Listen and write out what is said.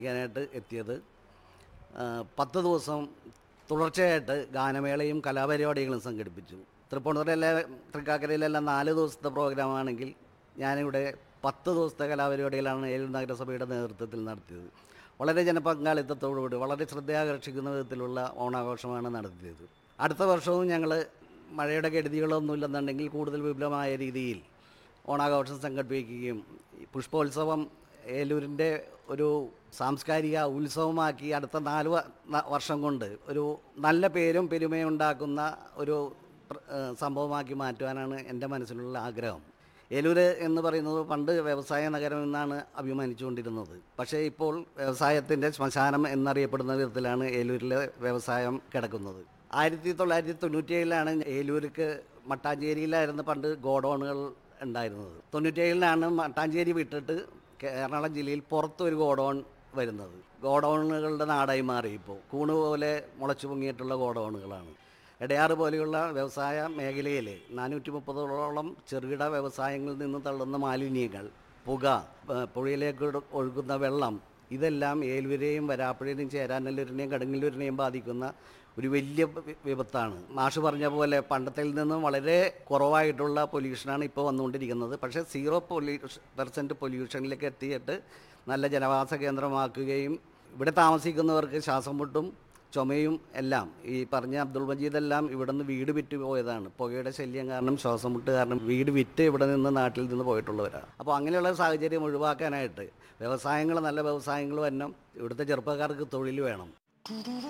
ാനായിട്ട് എത്തിയത്. 10 ദിവസം തുടർച്ചയായിട്ട് ഗാനമേളയും കലാപരിപാടികളും സംഘടിപ്പിച്ചു. തൃപ്പൂണിത്തുറയിലെ തൃക്കാക്കരയിലെല്ലാം 4 ദിവസത്തെ പ്രോഗ്രാമാണെങ്കിൽ ഞാനിവിടെ 10 ദിവസത്തെ കലാപരിപാടികളാണ് ഏലൂർ നഗരസഭയുടെ നേതൃത്വത്തിൽ നടത്തിയത്. വളരെ ജനപങ്കാളിത്തത്തോടുകൂടി വളരെ ശ്രദ്ധയാകർഷിക്കുന്ന വിധത്തിലുള്ള ഓണാഘോഷമാണ് നടത്തിയത്. അടുത്ത വർഷവും ഞങ്ങൾ മഴയുടെ കെടുതികളൊന്നുമില്ലെന്നുണ്ടെങ്കിൽ കൂടുതൽ വിപുലമായ രീതിയിൽ ഓണാഘോഷം സംഘടിപ്പിക്കുകയും പുഷ്പോത്സവം ഏലൂരിൻ്റെ ഒരു സാംസ്കാരിക ഉത്സവമാക്കി അടുത്ത 4 വർഷം കൊണ്ട് ഒരു നല്ല പേരും പെരുമയും ഉണ്ടാക്കുന്ന ഒരു സംഭവമാക്കി മാറ്റുവാനാണ് എൻ്റെ മനസ്സിലുള്ള ആഗ്രഹം. ഏലൂർ എന്ന് പറയുന്നത് പണ്ട് വ്യവസായ നഗരം എന്നാണ് അഭിമാനിച്ചുകൊണ്ടിരുന്നത്. പക്ഷേ ഇപ്പോൾ വ്യവസായത്തിൻ്റെ ശ്മശാനം എന്നറിയപ്പെടുന്ന വിധത്തിലാണ് ഏലൂരിലെ വ്യവസായം കിടക്കുന്നത്. 1997 ഏലൂർക്ക് മട്ടാഞ്ചേരിയിലായിരുന്നു പണ്ട് ഗോഡൗണുകൾ ഉണ്ടായിരുന്നത്. 97 മട്ടാഞ്ചേരി വിട്ടിട്ട് എറണാകുളം ജില്ലയിൽ പുറത്തൊരു ഗോഡൗൺ വരുന്നത്. ഗോഡൗണുകളുടെ നാടായി മാറി. ഇപ്പോൾ കൂണ് പോലെ മുളച്ചു പൊങ്ങിയിട്ടുള്ള ഗോഡൗണുകളാണ്. എടയാറ് പോലെയുള്ള വ്യവസായ മേഖലയിൽ 430ഓളം ചെറുകിട വ്യവസായങ്ങളിൽ നിന്ന് തള്ളുന്ന മാലിന്യങ്ങൾ, പുക, പുഴയിലേക്ക് ഒഴുകുന്ന വെള്ളം, ഇതെല്ലാം ഏലൂരെയും വരാപ്പുഴയിലെയും ചേരാനല്ലൂരിനെയും കടുങ്ങല്ലൂരിനെയും ബാധിക്കുന്ന ഒരു വലിയ വിപത്താണ്. മാഷ് പറഞ്ഞ പോലെ പണ്ടത്തിൽ നിന്നും വളരെ കുറവായിട്ടുള്ള പൊല്യൂഷനാണ് ഇപ്പോൾ വന്നുകൊണ്ടിരിക്കുന്നത്. പക്ഷേ 0% പൊല്യൂഷനിലേക്ക് എത്തിയിട്ട് നല്ല ജനവാസ കേന്ദ്രമാക്കുകയും ഇവിടെ താമസിക്കുന്നവർക്ക് ശ്വാസം മുട്ടും ചുമയും എല്ലാം ഈ പറഞ്ഞ അബ്ദുൾ മജീദെല്ലാം ഇവിടെ നിന്ന് വീട് വിറ്റ് പോയതാണ്. പുകയുടെ ശല്യം കാരണം, ശ്വാസം മുട്ട് കാരണം വീട് വിറ്റ് ഇവിടെ നിന്ന് നാട്ടിൽ നിന്ന് പോയിട്ടുള്ളവരാണ്. അപ്പോൾ അങ്ങനെയുള്ള സാഹചര്യം ഒഴിവാക്കാനായിട്ട് വ്യവസായങ്ങൾ, നല്ല വ്യവസായങ്ങൾ വരണം. ഇവിടുത്തെ ചെറുപ്പക്കാർക്ക് തൊഴിൽ വേണം.